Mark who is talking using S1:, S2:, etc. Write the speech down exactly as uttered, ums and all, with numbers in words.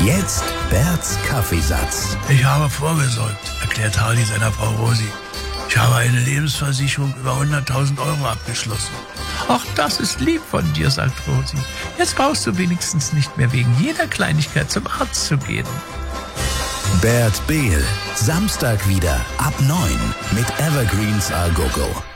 S1: Jetzt Berts Kaffeesatz.
S2: Ich habe vorgesorgt, erklärt Hardy seiner Frau Rosi. Ich habe eine Lebensversicherung über hunderttausend Euro abgeschlossen.
S3: Ach, das ist lieb von dir, sagt Rosi. Jetzt brauchst du wenigstens nicht mehr wegen jeder Kleinigkeit zum Arzt zu gehen.
S1: Bert Behl, Samstag wieder ab neun mit Evergreens A Go Go.